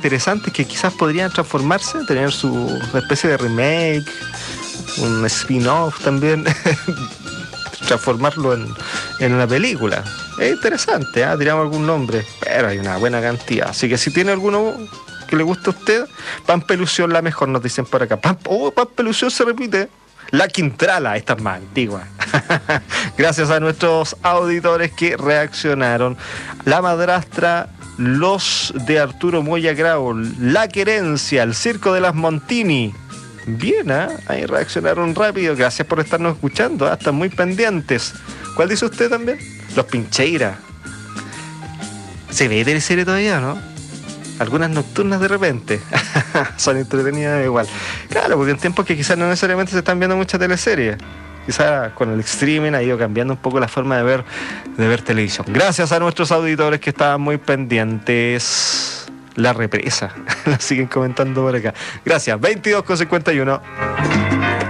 interesantes que quizás podrían transformarse, tener su especie de remake, un spin-off también, transformarlo en una película. Es interesante, tiramos algún nombre, pero hay una buena cantidad. Así que si tiene alguno que le guste a usted, Pampelusión la mejor, nos dicen por acá. Pampelusión se repite. La Quintrala, esta es más antigua. Gracias a nuestros auditores que reaccionaron. La Madrastra, Los de Arturo Moya Grau, La Querencia, El Circo de las Montini. Bien, ahí reaccionaron rápido. Gracias por estarnos escuchando, están muy pendientes. ¿Cuál dice usted también? Los Pincheira. ¿Se ve teleserie todavía, no? Algunas nocturnas de repente. Son entretenidas igual. Claro, porque en tiempos que quizás no necesariamente se están viendo muchas teleseries. Quizás con el streaming ha ido cambiando un poco la forma de ver televisión. Gracias a nuestros auditores que estaban muy pendientes. La Represa. La siguen comentando por acá. Gracias. 22:51.